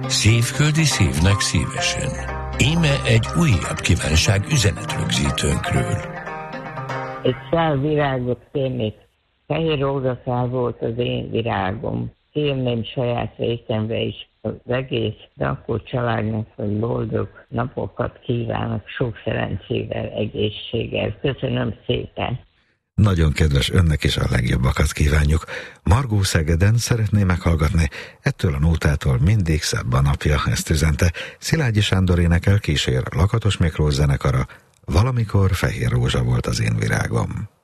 Szívföldi szívnek szívesen. Íme egy újabb kívánság üzenetrögzítőnkről. Egy szál virágot kérnék. Fehér rózsaszál volt az én virágom. Kérném saját részemre is az egész Dankó családnak, hogy boldog napokat kívánok, sok szerencsével, egészséggel. Köszönöm szépen! Nagyon kedves, önnek is a legjobbakat kívánjuk. Margó Szegeden szeretné meghallgatni, ettől a nótától mindig szebb a napja, ezt üzente. Szilágyi Sándor énekel, kísér Lakatos Miklós zenekara, Valamikor fehér rózsa volt az én virágom.